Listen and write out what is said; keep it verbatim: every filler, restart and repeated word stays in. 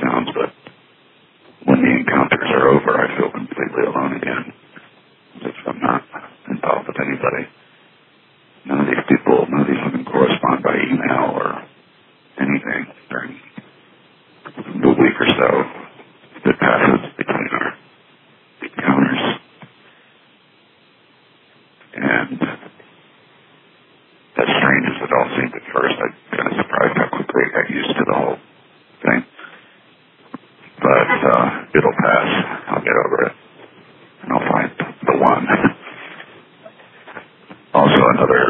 sounds, but when the encounters are over, I feel completely alone again, as if I'm not involved with anybody. None of these people, none of these women correspond by email or anything during the week or so that passes between our encounters. And as strange as it all seemed at first, I'm kind of surprised how quickly I got used to the whole thing. But uh, it'll pass. I'll get over it. And I'll find the one. Also, another